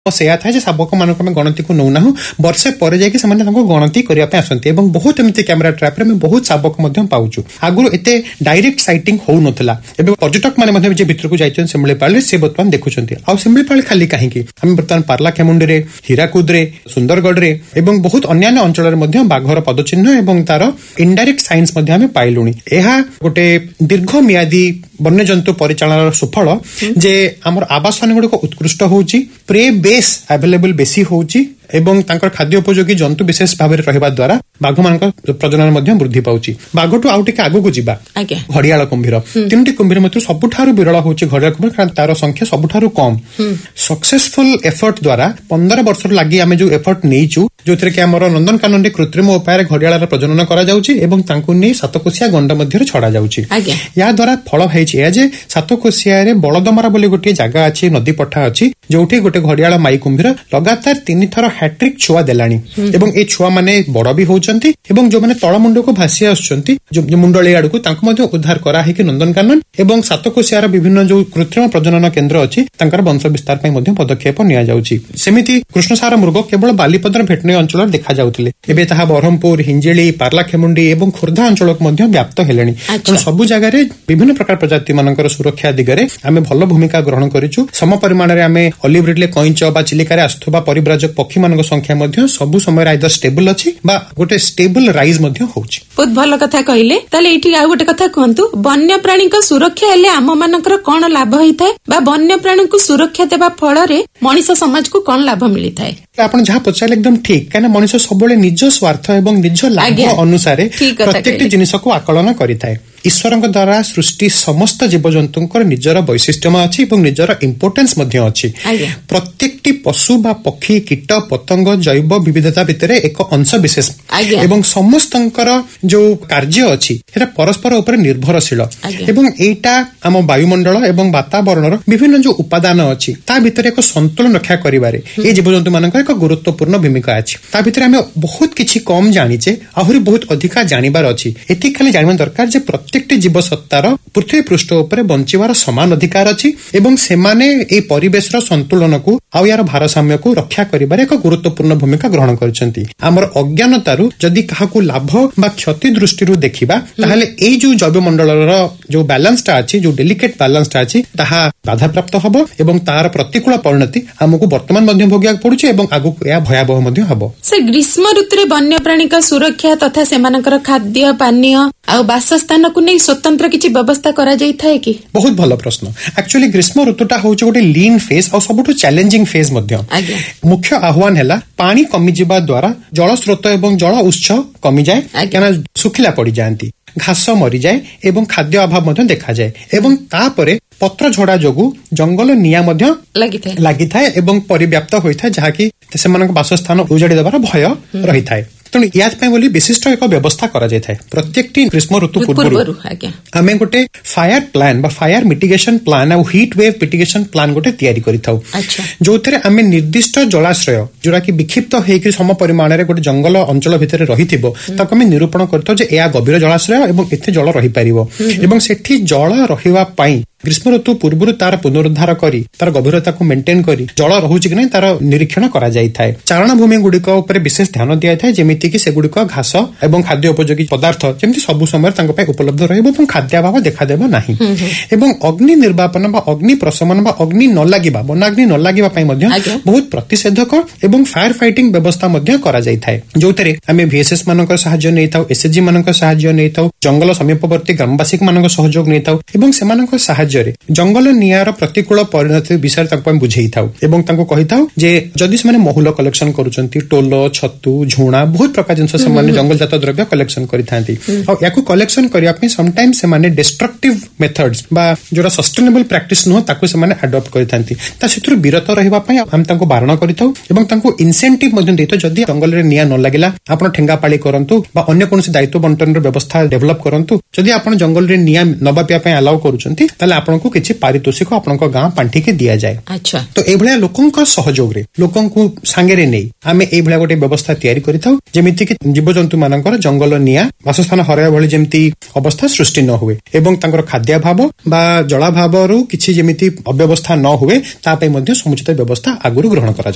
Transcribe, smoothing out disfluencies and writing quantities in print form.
ସେୟା ଥାଏ ଯେ ଶାବକ ମାନଙ୍କୁ ଆମେ ଗଣତିକୁ ନଉନା, ବର୍ଷେ ପରେ ଯାଇକି ସେମାନେ ତାଙ୍କୁ ଗଣତି କରିବା ପାଇଁ ଆସନ୍ତି। ଏବଂ ବହୁତ ଏମିତି କ୍ୟାମେରା ଟ୍ରାପରେ ଆମେ ବହୁତ ଶାବକ ମଧ୍ୟ ପାଉଛୁ। ଆଗରୁ ଏତେ ଡାଇରେକ୍ଟ ସାଇଟିଂ ହଉନଥିଲା। ଏବେ ପର୍ଯ୍ୟଟକ ମାନେ ମଧ୍ୟ ଯେ ଭିତରକୁ ଯାଇଛନ୍ତି ଶିମିଳିପାଳରେ ସେ ବର୍ତ୍ତମାନ ଦେଖୁଛନ୍ତି। ଆଉ ଶିମିଳିପାଳ ଖାଲି କାହିଁକି, ଆମେ ବର୍ତ୍ତମାନ ପାର୍ଲାଖେମୁଣ୍ଡିରେ, ହୀରାକୁଦରେ, ସୁନ୍ଦରଗଡ଼ରେ ଏବଂ ବହୁତ ଅନ୍ୟାନ୍ୟ ଅଞ୍ଚଳରେ ମଧ୍ୟ ବାଘର ପଦଚିହ୍ନ ଏବଂ ତାର ଇନଡାଇରେକ୍ଟ ସାଇନ୍ସ ମଧ୍ୟ ଆମେ ପାଇଲୁଣି। ଏହା ଗୋଟେ ଦୀର୍ଘ ମିଆଦୀ ବନ୍ୟଜନ୍ତୁ ପରିଚାଳନାର ସୁଫଳ ଯେ ଆମର ଆବାସସ୍ଥାନ ଗୁଡିକ ଉତ୍କୃଷ୍ଟ ହଉଛି, ପ୍ରେ ବେସ୍ ଆଭେଲେବଲ ବେଶୀ ହଉଛି ଏବଂ ତାଙ୍କର ଖାଦ୍ୟ ଉପଯୋଗୀ ଜନ୍ତୁ ବିଶେଷ ଭାବରେ ରହିବା ଦ୍ୱାରା ବାଘମାନଙ୍କ ପ୍ରଜନନ ମଧ୍ୟ ବୃଦ୍ଧି ପାଉଛି। ବାଘଠୁ ଆଉ ଟିକେ ଆଗକୁ ଯିବା, ଘଡ଼ିଆଳ କୁମ୍ଭୀର। 3ଟି କୁମ୍ଭୀର ମଧ୍ୟରୁ ସବୁଠାରୁ ବିରଳ ହଉଛି ଘଡ଼ିଆଳ କୁମ୍ଭୀର, କାରଣ ତାର ସଂଖ୍ୟା ସବୁଠାରୁ କମ୍। ସକ୍ସେସଫୁଲ ଏଫର୍ଟ ଦ୍ୱାରା 15 ବର୍ଷ ଲାଗି ଆମେ ଯୋଉ ଏଫର୍ଟ ନେଇଛୁ, ଯୋଉଥିରେ କି ଆମର ନନ୍ଦନକାନନରେ କୃତ୍ରିମ ଉପାୟରେ ଘଡ଼ିଆଳର ପ୍ରଜନନ କରାଯାଉଛି ଏବଂ ତାଙ୍କୁ ନେଇ ସାତକୋଶିଆ ଗଣ୍ଡ ମଧ୍ୟରେ ଛଡା ଯାଉଛି। ଏହା ଦ୍ୱାରା ଫଳ ହେଇଛି ଏହା ଯେ ସାତକୋଶିଆରେ ବଳଦମରା ବୋଲି ଗୋଟିଏ ଜାଗା ଅଛି, ନଦୀ ପଠା ଅଛି, ଯୋଉଠି ଗୋଟେ ଘଡ଼ିଆଳ ମାଇ କୁମ୍ଭୀର ଲଗାତାର 3 ଥର ହ୍ୟାଟ୍ରିକ୍ ଛୁଆ ଦେଲାଣି ଏବଂ এই ଛୁଆ ମାନେ ବଡ ବି ହଉଛନ୍ତି ଏବଂ ଯୋଉମାନେ ତଳମୁଣ୍ଡକୁ ଭାସି ଆସୁଛନ୍ତି ମୁଣ୍ଡଳି ଆଡକୁ ତାଙ୍କୁ ମଧ୍ୟ ଉଦ୍ଧାର କରାହେଇକି ନନ୍ଦନକାନନ ଏବଂ ସାତକୋଶିଆର ବିଭିନ୍ନ ଯୋଉ କୃତ୍ରିମ ପ୍ରଜନନ କେନ୍ଦ୍ର ଅଛି ତାଙ୍କର ବଂଶ ବିସ୍ତାର ପାଇଁ ମଧ୍ୟ ପଦକ୍ଷେପ ନିଆଯାଉଛି। ସେମିତି କୃଷ୍ଣସାର ମୃଗ କେବଳ ବାଲିପଦର ଭେଟନରୀ ଅଞ୍ଚଳରେ ଦେଖାଯାଉଥିଲେ, ଏବେ ତାହା ବ୍ରହ୍ମପୁର, ହିଞ୍ଜିଳି, ପାର୍ଲାଖେମୁଣ୍ଡି ଏବଂ ଖୋର୍ଦ୍ଧା ଅଞ୍ଚଳକୁ ମଧ୍ୟ ବ୍ୟାପ୍ତ ହେଲେଣି। ତେଣୁ ସବୁ ଜାଗାରେ ବିଭିନ୍ନ ପ୍ରକାର ପ୍ରଜାତି ମାନଙ୍କର ସୁରକ୍ଷା ଦିଗରେ ଆମେ ଭଲ ଭୂମିକା ଗ୍ରହଣ କରିଛୁ। ସମ ପରିମାଣରେ ଆମେ ଅଲିଭ୍ ରିଡଲେ, କଇଁଚ ବା ଚିଲିକାରେ ଆସୁଥିବା ପରିବ୍ରାଜକ ପକ୍ଷୀ ମାନଙ୍କ ସଂଖ୍ୟା ମଧ୍ୟ ସବୁ ସମୟରେ ଆଇଦର ଷ୍ଟେବଲ ଅଛି ବା ଗୋଟେ ଷ୍ଟେବଲ ରାଇଜ ମଧ୍ୟ ହଉଛି। ବହୁତ ଭଲ କଥା କହିଲେ। ତାହେଲେ ଏଇଠି ଆଉ ଗୋଟେ କଥା କୁହନ୍ତୁ, ବନ୍ୟପ୍ରାଣୀଙ୍କ ସୁରକ୍ଷା ହେଲେ ଆମ ମାନଙ୍କର କଣ ଲାଭ ହେଇଥାଏ ବା ବନ୍ୟପ୍ରାଣୀଙ୍କୁ ସୁରକ୍ଷା ଦେବା ଫଳରେ ମଣିଷ ସମାଜକୁ କଣ ଲାଭ ମିଳିଥାଏ? ଆପଣ ଯାହା ପଚାରିଲେ ଏକଦମ ଠିକ, କାହିଁକିନା ମଣିଷ ସବୁବେଳେ ନିଜ ସ୍ୱାର୍ଥ ଏବଂ ନିଜ ଲାଭ ଅନୁସାରେ ପ୍ରତ୍ୟେକଟି ଜିନିଷକୁ ଆକଳନ କରିଥାଏ। ଈଶ୍ୱରଙ୍କ ଦ୍ୱାରା ସୃଷ୍ଟି ସମସ୍ତ ଜୀବଜନ୍ତୁଙ୍କର ନିଜର ବୈଶିଷ୍ଟ୍ୟମୟ ଅଛି ଏବଂ ନିଜର ଇମ୍ପୋର୍ଟାନ୍ସ ମଧ୍ୟ ଅଛି। ପ୍ରତ୍ୟେକଟି ପଶୁ ବା ପକ୍ଷୀ, କୀଟ, ପତଙ୍ଗ ଜୈବ ବିବିଧତା ଭିତରେ ଏକ ଅଂଶ ବିଶେଷ ଏବଂ ସମସ୍ତଙ୍କର ଯୋଉ କାର୍ଯ୍ୟ ଅଛି ସେଟା ପରସ୍ପର ଉପରେ ନିର୍ଭରଶୀଳ ଏବଂ ଏଇଟା ଆମ ବାୟୁମଣ୍ଡଳ ଏବଂ ବାତାବରଣର ବିଭିନ୍ନ ଯୋଉ ଉପାଦାନ ଅଛି ତା ଭିତରେ ଏକ ସନ୍ତୁଳନ ରକ୍ଷା କରିବାରେ এই ଜୀବଜନ୍ତୁ ମାନଙ୍କର ଏକ ଗୁରୁତ୍ୱପୂର୍ଣ୍ଣ ଭୂମିକା ଅଛି। ତା ଭିତରେ ଆମେ ବହୁତ କିଛି କମ ଜାଣିଛେ, ଆହୁରି ବହୁତ ଅଧିକା ଜାଣିବାର ଅଛି। ଏତିକି ଖାଲି ଜାଣିବା ଦରକାର ଯେ ପ୍ରତ୍ୟେକଟି ଜୀବସତ୍ତାର ପୃଥିବୀ ପୃଷ୍ଠ ଉପରେ ବଞ୍ଚିବାର ସମାନ ଅଧିକାର ଅଛି ଏବଂ ସେମାନେ এই ପରିବେଶର ସନ୍ତୁଳନକୁ ଆଉ ୟାର ଭାରସାମ୍ୟକୁ ରକ୍ଷା କରିବାରେ ଏକ ଗୁରୁତ୍ୱପୂର୍ଣ୍ଣ ଭୂମିକା ଗ୍ରହଣ କରିଛନ୍ତି। ଆମର ଅଜ୍ଞାନତାରୁ ଯଦି କାହାକୁ ଲାଭ ବା କ୍ଷତି ଦୃଷ୍ଟିରୁ ଦେଖିବା ତାହେଲେ ଏଇ ଯୋଉ ଜୈବମଣ୍ଡଳର ଯୋଉ ବାଲାନ୍ସଟା ଅଛି, ଯୋଉ ଡେଲିକେଟ ବାଲାନ୍ସଟା ଅଛି ତାହା ବାଧାପ୍ରାପ୍ତ ହବ ଏବଂ ତାର ପ୍ରତିକୂଳ ପରିଣତି ଆମକୁ ବର୍ତ୍ତମାନ ମଧ୍ୟ ଭୋଗିବାକୁ ପଡୁଛି ଏବଂ ଆଗକୁ ଏହା ଭୟାବହ ମଧ୍ୟ ହବ। ସେ ଗ୍ରୀଷ୍ମ ଋତୁରେ ବନ୍ୟପ୍ରାଣୀଙ୍କ ସୁରକ୍ଷା ତଥା ସେମାନଙ୍କର ଖାଦ୍ୟ ପାନୀୟ ଆଉ ବାସସ୍ଥାନକୁ ନେଇ ସ୍ୱତନ୍ତ୍ର କିଛି ବ୍ୟବସ୍ଥା କରାଯାଇଥାଏ କି? ବହୁତ ଭଲ ପ୍ରଶ୍ନ। ଆକ୍ଚୁଆଲି ଗ୍ରୀଷ୍ମ ଋତୁଟା ହଉଛି ଗୋଟେ ଲିନ୍ ଫେଜ୍ ଆଉ ସବୁଠୁ ଚ୍ୟାଲେଞ୍ଜିଂ ଫେଜ୍ ମଧ୍ୟ। ମୁଖ୍ୟ ଆହ୍ୱାନ ହେଲା ପାଣି କମିଯିବା ଦ୍ୱାରା ଜଳସ୍ରୋତ ଏବଂ ଜଳ ଉତ୍ସ କମିଯାଏ, କାରଣ ଶୁଖିଲା ପଡିଯାଆନ୍ତି, ଘାସ ମରିଯାଏ ଏବଂ ଖାଦ୍ୟ ଅଭାବ ମଧ୍ୟ ଦେଖାଯାଏ ଏବଂ ତାପରେ ପତ୍ର ଝଡା ଯୋଗୁଁ ଜଙ୍ଗଲ ନିଆଁ ମଧ୍ୟ ଲାଗିଥାଏ ଏବଂ ପରିବ୍ୟାପ୍ତ ହୋଇଥାଏ, ଯାହାକି ସେମାନଙ୍କ ବାସସ୍ଥାନ ଉଜାଡି ଦେବାର ଭୟ ରହିଥାଏ। ତେଣୁ ୟା ପାଇଁ ବୋଲି ବିଶିଷ୍ଟ ଏକ ବ୍ୟବସ୍ଥା କରାଯାଇଥାଏ। ପ୍ରତ୍ୟେକଟି ଗ୍ରୀଷ୍ମ ଋତୁ ପୂର୍ବରୁ ଆମେ ଗୋଟେ ଫାୟାର ପ୍ଲାନ ବା ଫାୟାର ମିଟିଗେସନ ପ୍ଲାନ ଆଉ ହିଟ୍ ୱେଭ୍ ମିଟିଗେସନ ପ୍ଲାନ ଗୋଟେ ତିଆରି କରିଥାଉ, ଯୋଉଥିରେ ଆମେ ନିର୍ଦ୍ଦିଷ୍ଟ ଜଳାଶ୍ରୟ ଯୋଉଟା କି ବିକ୍ଷିପ୍ତ ହେଇକି ସମ ପରିମାଣରେ ଗୋଟେ ଜଙ୍ଗଲ ଅଞ୍ଚଳ ଭିତରେ ରହିଥିବ ତାକୁ ଆମେ ନିରୂପଣ କରିଥାଉ ଯେ ଏହା ଗଭୀର ଜଳାଶ୍ରୟ ଏବଂ ଏତେ ଜଳ ରହିପାରିବ ଏବଂ ସେଠି ଜଳ ରହିବା ପାଇଁ ଗ୍ରୀଷ୍ମ ଋତୁ ପୂର୍ବରୁ ତାର ପୁନରୁଦ୍ଧାର କରି ତାର ଗଭୀରତାକୁ ମେଣ୍ଟେନ କରି ଜଳ ରହୁଛି କି ନାହିଁ ତାର ନିରୀକ୍ଷଣ କରାଯାଇଥାଏ। ଚାରଣ ଭୂମି ଗୁଡିକ ଉପରେ ବିଶେଷ ଧ୍ୟାନ ଦିଆଯାଇଥାଏ, ଯେମିତିକି ସେଗୁଡିକ ଘାସ ଏବଂ ଖାଦ୍ୟ ଉପଯୋଗୀ ପଦାର୍ଥ ଯେମିତି ସବୁ ସମୟରେ ତାଙ୍କ ପାଇଁ ଉପଲବ୍ଧ ରହିବ ଏବଂ ଖାଦ୍ୟାଭାବ ଦେଖାଦେବ ନାହିଁ ଏବଂ ଅଗ୍ନି ନିର୍ବାପନ ବା ଅଗ୍ନି ପ୍ରଶମନ ବା ଅଗ୍ନି ନ ଲାଗିବା, ବନାଗ୍ନି ନ ଲାଗିବା ପାଇଁ ମଧ୍ୟ ବହୁତ ପ୍ରତିଷେଧକ ଏବଂ ଫାୟାର ଫାଇଟିଂ ବ୍ୟବସ୍ଥା ମଧ୍ୟ କରାଯାଇଥାଏ, ଯୋଉଥିରେ ଆମେ ଭିଏସ୍ଏସ୍ ମାନଙ୍କର ସାହାଯ୍ୟ ନେଇଥାଉ, ଏସ୍ଏଚ୍ଜି ମାନଙ୍କର ସାହାଯ୍ୟ ନେଇଥାଉ, ଜଙ୍ଗଲ ସମୀପବର୍ତ୍ତୀ ଗ୍ରାମବାସୀ ମାନଙ୍କ ସହଯୋଗ ନେଇଥାଉ ଏବଂ ସେମାନଙ୍କ ସାହାଯ୍ୟ ଜଙ୍ଗଲ ନିଆଁର ପ୍ରତିକୂଳ ପରିଣତି ବିଷୟରେ ତାଙ୍କୁ ଆମେ ବୁଝେଇଥାଉ ଏବଂ ତାଙ୍କୁ କହିଥାଉ ଯେ ଯଦି ସେମାନେ ମହୁଲ କଲେକ୍ସନ କରୁଛନ୍ତି, ଟୋଲ, ଛତୁ, ଝୁଣା ବହୁତ ପ୍ରକାର ଜିନିଷ ସେମାନେ ଜଙ୍ଗଲଜାତ ଦ୍ରବ୍ୟ କଲେକ୍ସନ କରିଥାନ୍ତି ଆଉ ୟାକୁ କଲେକ୍ସନ କରିବା ପାଇଁ ସମଟାଇମ୍ସ ସେମାନେ ଡିଷ୍ଟ୍ରକ୍ଟିଭ ମେଥଡ୍ସ ବା ଯୋଉଟା ସଷ୍ଟେନେବଲ ପ୍ରାକ୍ଟିସ ନୁହଁ ତାକୁ ସେମାନେ ଆଡପ୍ଟ କରିଥାନ୍ତି। ତା ସେଥିରୁ ବିରତ ରହିବା ପାଇଁ ଆମେ ତାଙ୍କୁ ବାରଣ କରିଥାଉ ଏବଂ ତାଙ୍କୁ ଇନସେଣ୍ଟିଭ ମଧ୍ୟ ଦେଇଥାଉ, ଯଦି ଜଙ୍ଗଲରେ ନିଆଁ ନ ଲାଗିଲା ଆପଣ ଠେଙ୍ଗାପାଳି କରନ୍ତୁ ବା ଅନ୍ୟ କୌଣସି ଦାୟିତ୍ୱ ବଣ୍ଟନର ବ୍ୟବସ୍ଥା ଡେଭଲପ କରନ୍ତୁ, ଯଦି ଆପଣ ଜଙ୍ଗଲରେ ନିଆଁ ନ ବ୍ୟାପିବା ପାଇଁ ଆଲାଉ କରୁଛନ୍ତି ତାହେଲେ ଆପଣଙ୍କୁ କିଛି ପାରିତୋଷିକ ଆପଣଙ୍କ ଗାଁ ପାଣ୍ଠିକି ଦିଆଯାଏ। ତ ଏଇଭଳିଆ ଲୋକଙ୍କ ସହଯୋଗରେ ଲୋକଙ୍କୁ ସାଙ୍ଗରେ ନେଇ ଆମେ ଏଇଭଳିଆ ଗୋଟେ ବ୍ୟବସ୍ଥା ତିଆରି କରିଥାଉ ଯେମିତିକି ଜୀବଜନ୍ତୁ ମାନଙ୍କର ଜଙ୍ଗଲ ନିଆଁ ବାସସ୍ଥାନ ହରାଇବା ଭଳି ଯେମିତି ଅବସ୍ଥା ସୃଷ୍ଟି ନ ହୁଏ ଏବଂ ତାଙ୍କର ଖାଦ୍ୟାଭାବ ବା ଜଳାଭାବରୁ କିଛି ଯେମିତି ଅବ୍ୟବସ୍ଥା ନ ହୁଏ ତା ପାଇଁ ମଧ୍ୟ ସମୁଚିତ ବ୍ୟବସ୍ଥା ଆଗରୁ ଗ୍ରହଣ କରାଯାଏ।